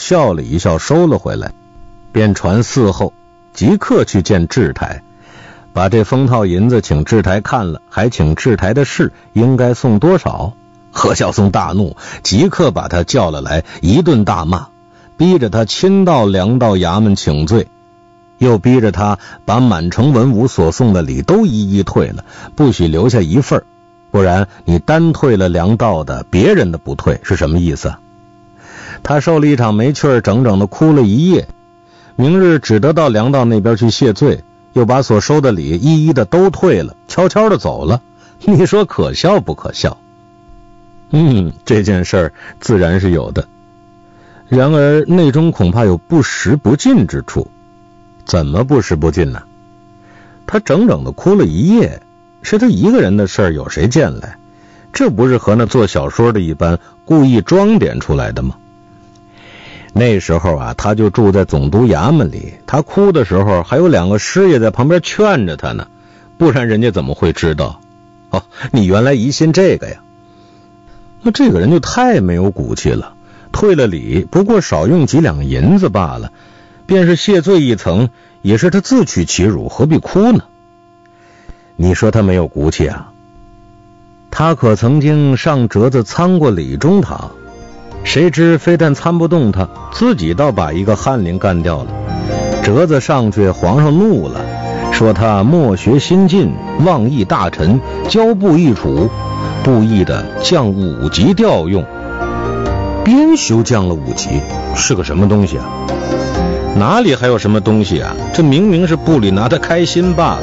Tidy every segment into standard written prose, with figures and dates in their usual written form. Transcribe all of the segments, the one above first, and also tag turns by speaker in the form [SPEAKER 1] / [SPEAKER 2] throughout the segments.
[SPEAKER 1] 笑了一笑，收了回来，便传嗣后即刻去见智台，把这封套银子请智台看了，还请智台的事应该送多少。何孝松大怒，即刻把他叫了来，一顿大骂，逼着他亲到粮道衙门请罪，又逼着他把满城文武所送的礼都一一退了，不许留下一份，不然你单退了粮道的，别人的不退，是什么意思啊？他受了一场没趣儿，整整的哭了一夜，明日只得到粮道那边去谢罪，又把所收的礼一一的都退了，悄悄的走了。你说可笑不可笑？这件事儿自然是有的，然而内中恐怕有不实不尽之处。怎么不实不尽呢？他整整的哭了一夜，是他一个人的事儿，有谁见来？这不是和那做小说的一般故意装点出来的吗？那时候啊，他就住在总督衙门里，他哭的时候还有2个师爷在旁边劝着他呢，不然人家怎么会知道？你原来疑心这个呀？那这个人就太没有骨气了，退了礼不过少用几两银子罢了，便是谢罪一层，也是他自取其辱，何必哭呢？你说他没有骨气啊？他可曾经上折子参过李中堂，谁知非但参不动他，自己倒把一个翰林干掉了。折子上去，皇上怒了，说他莫学新进，妄议大臣，骄部易处，故意的降5级调用。编修降了5级，是个什么东西啊？哪里还有什么东西啊？这明明是部里拿他开心罢了。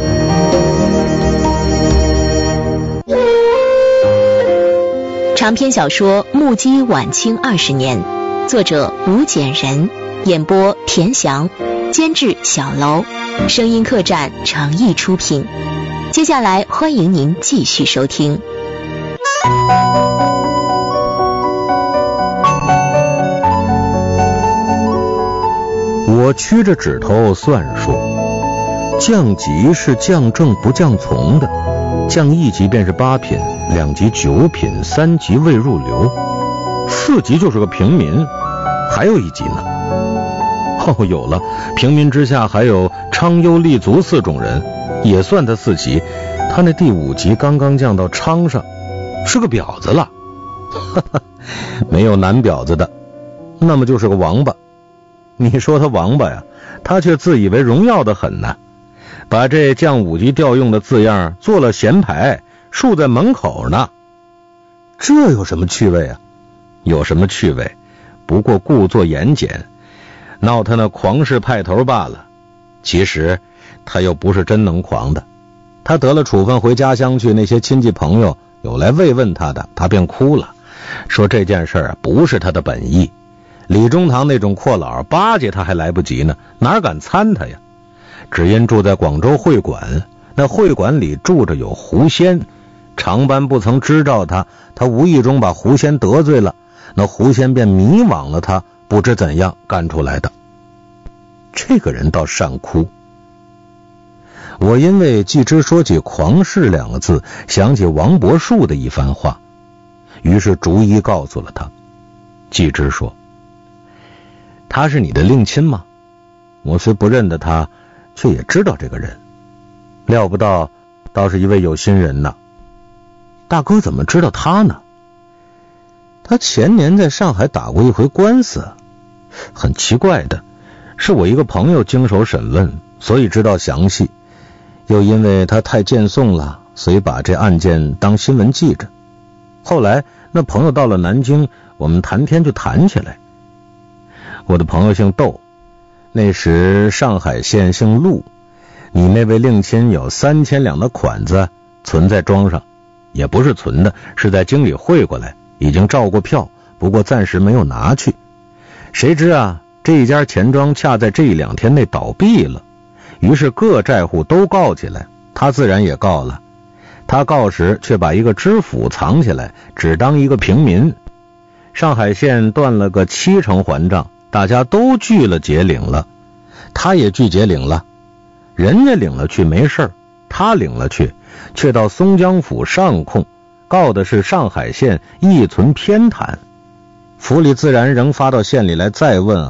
[SPEAKER 2] 长篇小说《目击晚清20年》，作者吴简人，演播田翔，监制小楼，声音客栈诚意出品。接下来欢迎您继续收听。
[SPEAKER 1] 我屈着指头算数，降级是降正不降从的，降1级便是8品，2级9品，3级未入流，4级就是个平民，还有1级呢。有了，平民之下还有昌优立足4种人，也算他4级，他那第5级刚刚降到昌上，是个婊子了。没有男婊子的，那么就是个王八。你说他王八呀，他却自以为荣耀的很呢，把这降5级调用的字样做了闲牌，竖在门口呢。这有什么趣味啊？有什么趣味？不过故作严谨，闹他那狂势派头罢了。其实他又不是真能狂的。他得了处分回家乡去，那些亲戚朋友有来慰问他的，他便哭了，说这件事啊不是他的本意。李中堂那种阔佬巴结他还来不及呢，哪敢参他呀？只因住在广州会馆，那会馆里住着有狐仙，长班不曾知道他无意中把狐仙得罪了，那狐仙便迷惘了他，不知怎样干出来的。这个人倒善哭。我因为季之说起狂士2个字，想起王伯树的一番话，于是逐一告诉了他。季之说，他是你的令亲吗？我虽不认得他，却也知道这个人，料不到倒是一位有心人呢。大哥怎么知道他呢？他前年在上海打过一回官司，很奇怪的，是我一个朋友经手审问，所以知道详细，又因为他太见讼了，所以把这案件当新闻记着。后来那朋友到了南京，我们谈天就谈起来。我的朋友姓窦，那时上海县姓陆，你那位令亲有3000两的款子存在庄上，也不是存的，是在京里汇过来，已经照过票，不过暂时没有拿去。谁知啊，这一家钱庄恰在这1-2天内倒闭了，于是各债户都告起来，他自然也告了。他告时却把一个知府藏起来，只当一个平民。上海县断了个70%还账，大家都聚了结领了，他也聚结领了。人家领了去没事，他领了去，却到松江府上控，告的是上海县一存偏袒。府里自然仍发到县里来再问